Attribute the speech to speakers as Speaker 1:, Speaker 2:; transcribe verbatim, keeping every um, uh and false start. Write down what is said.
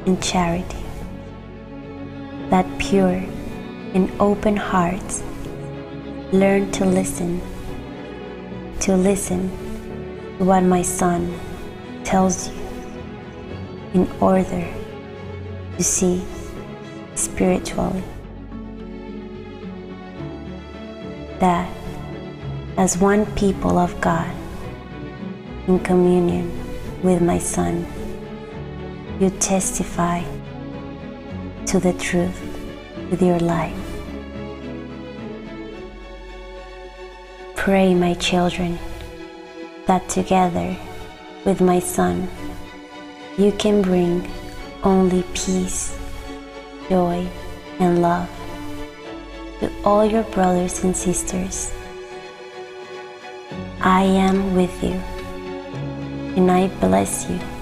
Speaker 1: and charity, that pure and open hearts learn to listen, to listen to what my Son tells you in order to see spiritually. That as one people of God in communion with my Son, you testify to the truth with your life. Pray, my children, that together with my Son, you can bring only peace, joy, and love to all your brothers and sisters. I am with you, and I bless you